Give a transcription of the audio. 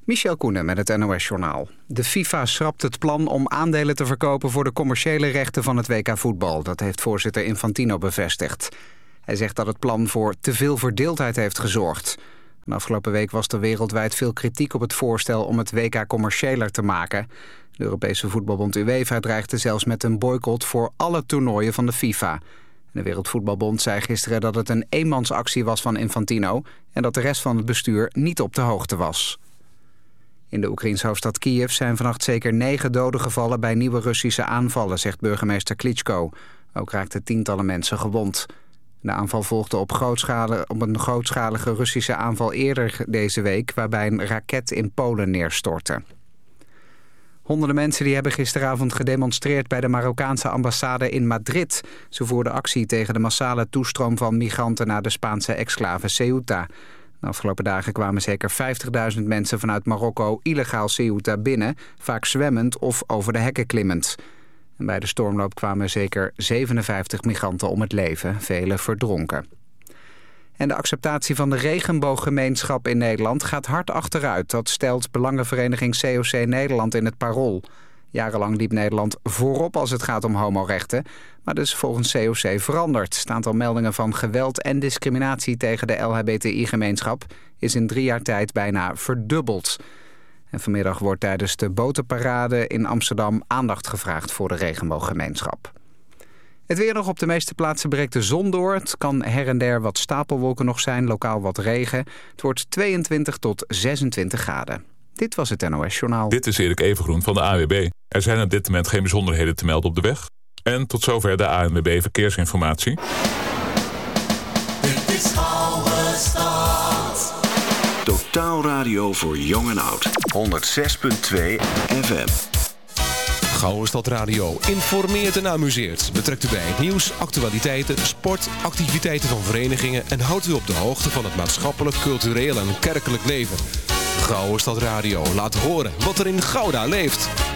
Michel Koenen met het NOS-journaal. De FIFA schrapt het plan om aandelen te verkopen voor de commerciële rechten van het WK voetbal. Dat heeft voorzitter Infantino bevestigd. Hij zegt dat het plan voor te veel verdeeldheid heeft gezorgd. De afgelopen week was er wereldwijd veel kritiek op het voorstel om het WK commerciëler te maken. De Europese voetbalbond UEFA dreigde zelfs met een boycott voor alle toernooien van de FIFA. De Wereldvoetbalbond zei gisteren dat het een eenmansactie was van Infantino en dat de rest van het bestuur niet op de hoogte was. In de Oekraïense hoofdstad Kiev zijn vannacht zeker 9 doden gevallen bij nieuwe Russische aanvallen, zegt burgemeester Klitschko. Ook raakten tientallen mensen gewond. De aanval volgde op een grootschalige Russische aanval eerder deze week, waarbij een raket in Polen neerstortte. Honderden mensen die hebben gisteravond gedemonstreerd bij de Marokkaanse ambassade in Madrid. Ze voerden actie tegen de massale toestroom van migranten naar de Spaanse exclave Ceuta. De afgelopen dagen kwamen zeker 50.000 mensen vanuit Marokko illegaal Ceuta binnen, vaak zwemmend of over de hekken klimmend. En bij de stormloop kwamen zeker 57 migranten om het leven, velen verdronken. En de acceptatie van de regenbooggemeenschap in Nederland gaat hard achteruit. Dat stelt belangenvereniging COC Nederland in het Parool. Jarenlang liep Nederland voorop als het gaat om homorechten. Maar dus volgens COC veranderd. Het aantal meldingen van geweld en discriminatie tegen de LHBTI-gemeenschap is in 3 jaar tijd bijna verdubbeld. En vanmiddag wordt tijdens de botenparade in Amsterdam aandacht gevraagd voor de regenbooggemeenschap. Het weer nog: op de meeste plaatsen breekt de zon door. Het kan her en der wat stapelwolken nog zijn, lokaal wat regen. Het wordt 22 tot 26 graden. Dit was het NOS Journaal. Dit is Erik Evengroen van de ANWB. Er zijn op dit moment geen bijzonderheden te melden op de weg. En tot zover de ANWB Verkeersinformatie. Dit is Oude Stad. Totaal radio voor jong en oud. 106.2 FM. Gouden Stad Radio informeert en amuseert. Betrekt u bij het nieuws, actualiteiten, sport, activiteiten van verenigingen en houdt u op de hoogte van het maatschappelijk, cultureel en kerkelijk leven. Gouden Stad Radio laat horen wat er in Gouda leeft.